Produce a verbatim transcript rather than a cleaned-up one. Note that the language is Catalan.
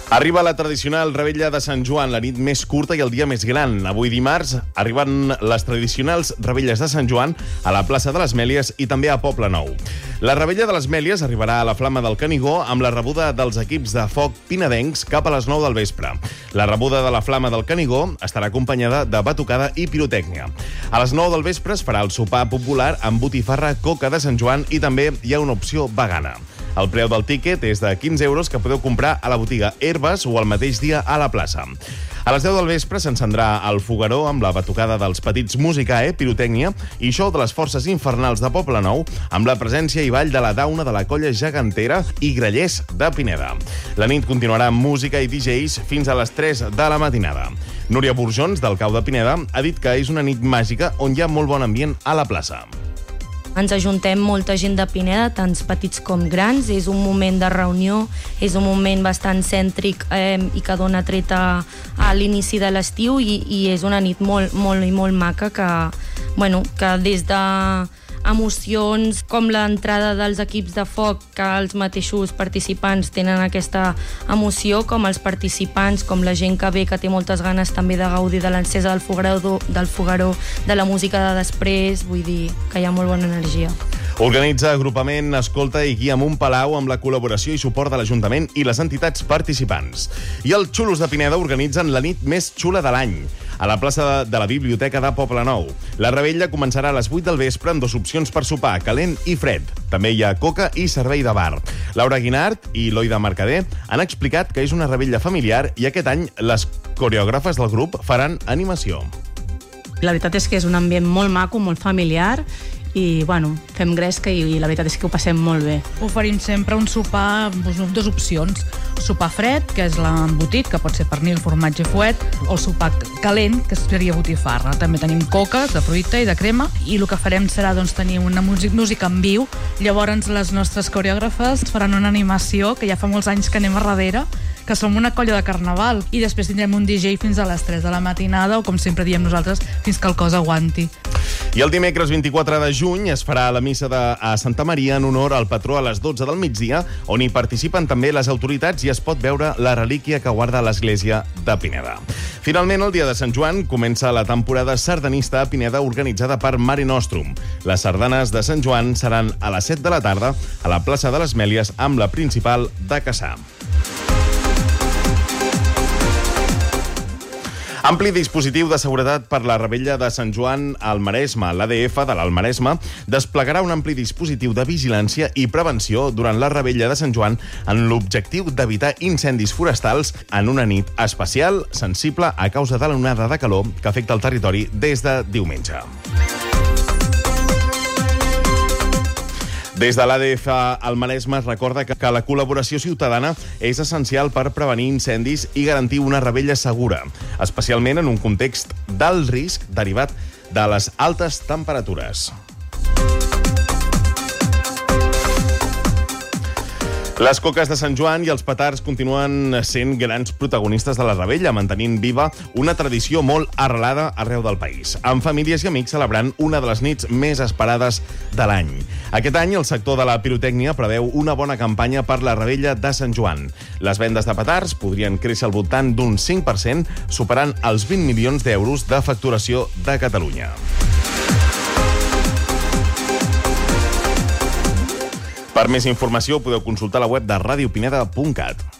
Arriba la tradicional Revetlla de Sant Joan, la nit més curta i el dia més gran. Avui dimarts arriben les tradicionals Revelles de Sant Joan a la plaça de les Mèlies i també a Poble Nou. La Revetlla de les Mèlies arribarà a la Flama del Canigó amb la rebuda dels equips de foc pinedencs cap a les nou del vespre. La rebuda de la Flama del Canigó estarà acompanyada de batucada i pirotècnia. A les nou del vespre es farà el sopar popular amb botifarra, coca de Sant Joan i també hi ha una opció vegana. El preu del tíquet és de quinze euros que podeu comprar a la botiga Herbes o el mateix dia a la plaça. A les deu del vespre s'encendrà el fogueró amb la batucada dels Petits Musicae, pirotècnia i show de les forces infernals de Poble Nou amb la presència i ball de la dauna de la colla gegantera i grallers de Pineda. La nit continuarà amb música i D Js fins a les tres de la matinada. Núria Burjons, del Cau de Pineda, ha dit que és una nit màgica on hi ha molt bon ambient a la plaça. Ens ajuntem molta gent de Pineda, tant petits com grans. És un moment de reunió, és un moment bastant cèntric eh, i que dona tret a, a l'inici de l'estiu i, i és una nit molt, molt i molt maca que, bueno, que des de emocions com l'entrada dels equips de foc, que els mateixos participants tenen aquesta emoció, com els participants, com la gent que ve, que té moltes ganes també de gaudir de l'encesa del fogueró, del fogueró, de la música de després, vull dir que hi ha molt bona energia. Organitza agrupament Escolta i Guia Amunt Palau amb la col·laboració i suport de l'Ajuntament i les entitats participants. I els xulos de Pineda organitzen la nit més xula de l'any a la plaça de la Biblioteca de Poble Nou. La revetlla començarà a les vuit del vespre amb dues opcions per sopar, calent i fred. També hi ha coca i servei de bar. Laura Guinart i Loida Mercader han explicat que és una revetlla familiar i aquest any les coreògrafes del grup faran animació. La veritat és que és un ambient molt maco, molt familiar, i bueno, fem gresca i, i la veritat és que ho passem molt bé. Oferim sempre un sopar amb dues opcions. Sopar fred, que és l'embotit, que pot ser pernil, formatge, fuet, o sopar calent, que seria botifarra. També tenim coca de fruita i de crema, i el que farem serà doncs, tenir una música en viu. Llavors les nostres coreògrafes faran una animació, que ja fa molts anys que anem a darrere, que som una colla de carnaval, i després tindrem un D J fins a les tres de la matinada, o com sempre diem nosaltres, fins que el cos aguanti. I el dimecres vint-i-quatre de juny es farà la missa de, a Santa Maria en honor al patró a les dotze del migdia, on hi participen també les autoritats i es pot veure la relíquia que guarda l'església de Pineda. Finalment, el dia de Sant Joan comença la temporada sardanista a Pineda organitzada per Mare Nostrum. Les sardanes de Sant Joan seran a les set de la tarda a la plaça de les Mèlies amb la principal de Cassà. Ampli dispositiu de seguretat per la revetlla de Sant Joan al Maresme. L'A D F de l'Alt Maresme desplegarà un ampli dispositiu de vigilància i prevenció durant la revetlla de Sant Joan en l'objectiu d'evitar incendis forestals en una nit especial sensible a causa de l'onada de calor que afecta el territori des de diumenge. Des de l'A D F al Maresme es recorda que la col·laboració ciutadana és essencial per prevenir incendis i garantir una revetlla segura, especialment en un context d'alt risc derivat de les altes temperatures. Les coques de Sant Joan i els petards continuen sent grans protagonistes de la revetlla, mantenint viva una tradició molt arrelada arreu del país, amb famílies i amics celebrant una de les nits més esperades de l'any. Aquest any, el sector de la pirotècnia preveu una bona campanya per la revetlla de Sant Joan. Les vendes de petards podrien créixer al voltant d'un cinc per cent, superant els vint milions d'euros de facturació de Catalunya. Per més informació podeu consultar la web de radiopineda punt cat.